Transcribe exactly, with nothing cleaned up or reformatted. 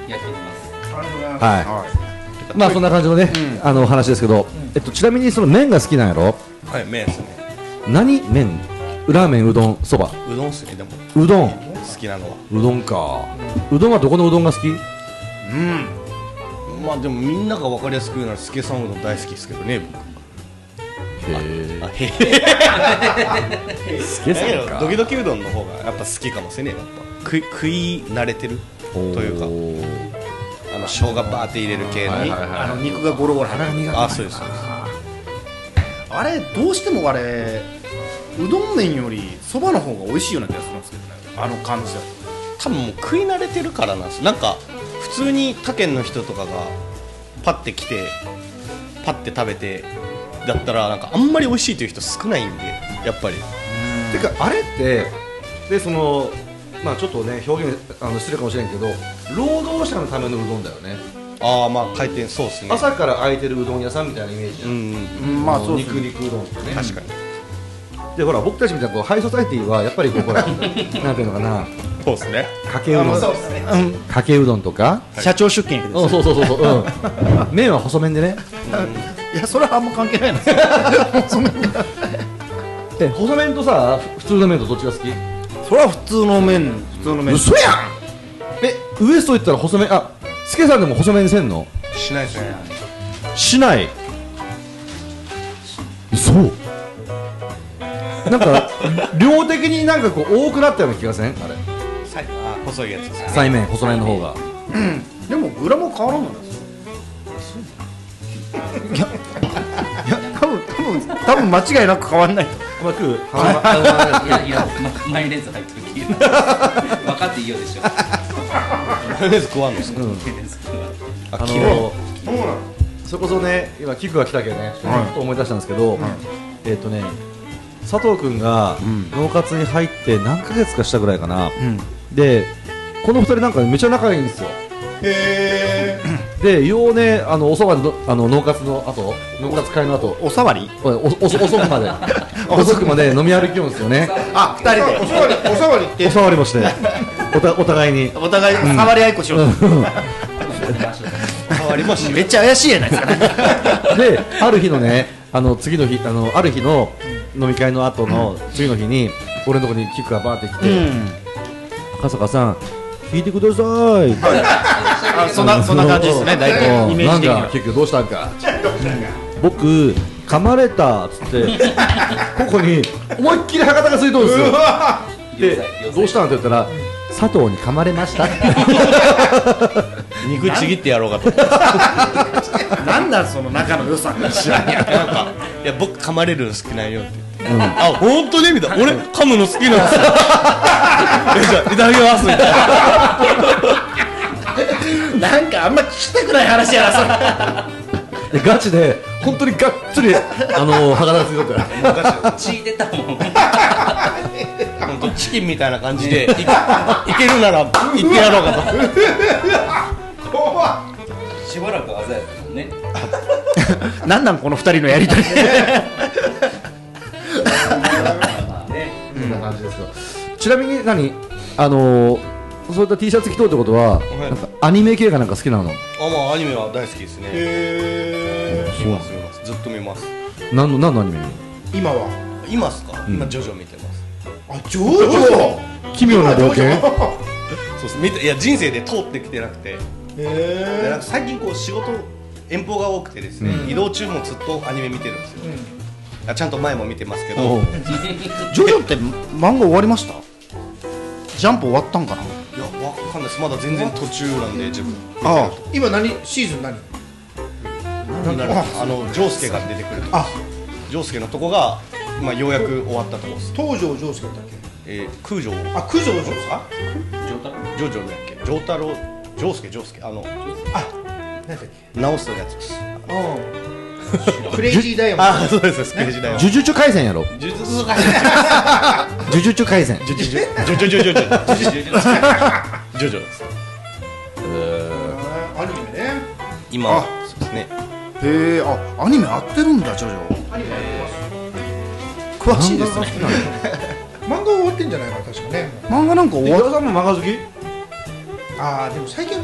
やってみます。 ありがとうございます。 はい、 はい、 まあそんな感じのね、うん、あの話ですけど、うん、えっとちなみにその麺が好きなんやろ。 はい、麺ですね。 何麺？ラーメン、うどん、そば。 うどんっすね。でもうどん好きなのはうどんか、うん、うどんはどこのうどんが好き？うん、 まあでもみんなが分かりやすく言うなら助さんうどん大好きですけどね、僕。 へーあ、へー助さんか。 ドキドキうどんの方がやっぱ好きかもしれない。やっぱ食い、食い慣れてるというか、あの生姜バーって入れる系の、はいはいはい、 あの肉がゴロゴロ腹が苦手。 あ、そうですそうです。 あれどうしてもあれうどん麺よりそばの方が美味しいような気がするんですけどね、あの感じだと。 多分もう食い慣れてるからなんです。なんか普通に他県の人とかがパッて来てパッて食べてだったらなんかあんまり美味しいという人少ないんで、やっぱり。 てかあれってでそのまあちょっとね表現あの失礼かもしれんけど、労働者のためのうどんだよね。 ああ、まあ回転そうですね。 朝から空いてるうどん屋さんみたいなイメージじゃん。うん、 うん、まあそうですね。 肉肉うどんってね。 確かに。 でほら僕たちみたいなこうハイソサイティはやっぱりこうほらなんていうのかな。 そうですね。 かけうどん、 そうですね。 かけうどんとか、 社長出勤です。 そうそうそうそう。うん。麺は細麺でね。 いやそれはあんま関係ないんですよ。細麺が。 え細麺とさ普通の麺とどっちが好き？ それは普通の麺、普通の麺。 嘘やん。えウエスト行ったら細麺、あスケさんでも細麺せんの？ しないですね。 しない。そうなんか量的になんかこう多くなったような気がせん？あれあ、細いやつですね。 細麺、細麺の方が。 うん、でもグラム変わらんのですよ。いや、いや多分多分多分間違いなく変わんないと。 まくいやいや、マヨネーズ入ってる気分かっていいよでしょ。 マヨネーズ食わんのですか？ あのそれこそね今キックが来たけどね、ちょっと思い出したんですけど、えっとね佐藤君が農活に入って何ヶ月かしたぐらいかな、うん、でこのふたりなんかめちゃ仲いいんですよ。 へーでようねあのおそばのあの農活の後農活会の後おさわりおおお遅くまで遅くまで飲み歩きようんですよね。 あ、ふたりでおさわりおさわりっておさわりもしておたお互いにお互いに触り合いっこしよう。触りもしめっちゃ怪しいやないですかね。 である日のねあの次の日あのある日の飲み会の後の次の日に俺のところにキックがバーって来て、うん、赤坂さん聞いてください。 あ、そんなそんな感じですね。大体イメージ的には。 なんだ結局どうしたんか。僕噛まれたっつってここに思いっきり博多がついとるんですよ。でどうしたんって言ったら佐藤に噛まれました。 肉ちぎってやろうかと。 なんだその仲の良さ。知らんやん。 なんかいや僕噛まれるの好きなんよって。うん、あ、本当にみたいな。俺噛むの好きなんですよ。じゃあいただきますみたいな。なんかあんま聞きたくない話やなそれ。 ガチで本当にがっつりあの博多がついとったよ。 血出たもん。 本当チキンみたいな感じでい, いけるなら行ってやろうかと。 怖っ。 しばらくあざやったもんね。 なんなんこの二人のやりとり。 そんな感じですよ。ちなみに何あのー、そういった T シャツ着とるってことは、はい、なんかアニメ系がなんか好きなの？ あ、まあアニメは大好きですね。へー、見ます見ます。ずっと見ます。 何の何のアニメ？ 今は今っすか？ うん、 今ジョジョ見てます。 あ、ジョジョ奇妙な冒険。 そうです。見て、いや人生で通ってきてなくて、へー、でなんか最近こう仕事遠方が多くてですね、うん、移動中もずっとアニメ見てるんですよ。うん、ちゃんと前も見てますけど。 ジョジョって漫画終わりました？ジャンプ終わったんかな？いや、わかんないです。まだ全然途中なんで自分。 ああ、今何シーズン何？ 何なる？あのジョウスケが出てくる。あ、ジョウスケのとこがまあようやく終わったところです。 東條ジョウスケだっけ？ えー、空城。 あ、空城ジョウスケ？ ジョウタロ？ジョウジョウだっけ？ジョウタロウ、ジョウスケジョウスケあのあ、何だっけ？ 直すやつです。 ああ。クレイジーダイヤモンド。 あ、そうです。クレイジーダイヤモンド。 呪術廻戦やろ。 呪術廻戦。 呪術廻戦。 呪術呪術呪術呪術呪術です。 アニメね。 今そうですね。 へえ、あ、アニメ合ってるんだジョジョ。アニメ合ってます。詳しいですね。漫画終わってんじゃないか確かね。漫画なんか終わった。 漫画好き？ ああ、でも最近